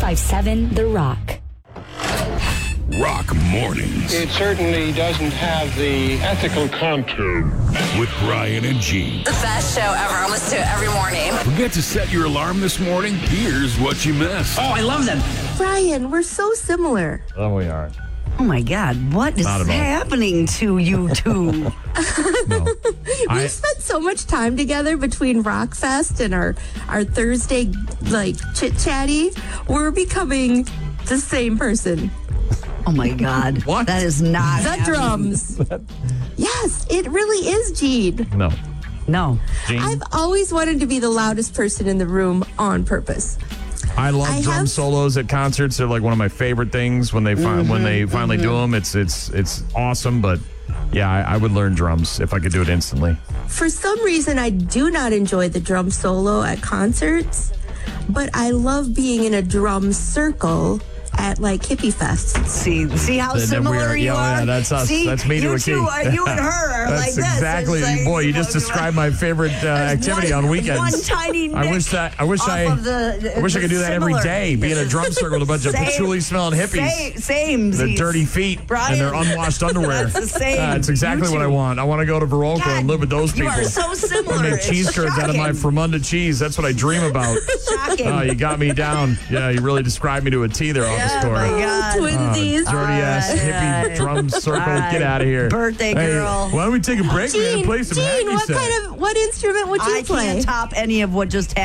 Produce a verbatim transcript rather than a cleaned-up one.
five seven The Rock. Rock Mornings. It certainly doesn't have the ethical contour. With Brian and Gene. The best show ever. I listen to it every morning. Forget to set your alarm this morning? Here's what you missed. Oh, I love them. Brian, we're so similar. Oh, we are. Oh, my God. What is happening to you two? No. we I, spent so much time together between Rockfest and our, our Thursday, like, chit-chatty. We're becoming the same person. Oh, my God. What? That is not The happening. drums. Yes, it really is, Gene. no. No. Gene? I've always wanted to be the loudest person in the room on purpose. I love I drum have- solos at concerts. They're like one of my favorite things when they fi- Mm-hmm, when they finally do them. It's it's it's awesome. But yeah, I, I would learn drums if I could do it instantly. For some reason, I do not enjoy the drum solo at concerts, but I love being in a drum circle at like hippie fests. See, see how Then- then we similar are- you yeah, are? yeah, that's us. See, That's me to you a two T. are, you and her are like That's this. exactly. It's like- Boy, you just described my favorite uh, activity one, on weekends. One tiny I wish nick that. I wish off I. of the, I wish I the could do that every similar- day. Be in a drum circle with a bunch of Same- patchouli smelling hippies. Same, same. Their dirty feet Brian, and their unwashed underwear. That's the same. That's exactly You what I two. want. I want to go to Barolco God, and live with those you people. are so similar. I make It's cheese curds out of my shocking. Fremunda cheese. That's what I dream about. Shocking. Oh, you got me down. Yeah, you really described me to a T there, Office Oh, Store. my God. Twinsies. Dirty ass All hippie right. drum circle. All right. Get out of here. Birthday Hey, girl. why don't we take a break, man, and Gene, play some Gene, hacky what sack? kind of what instrument would you I play? can't top any of what just happened.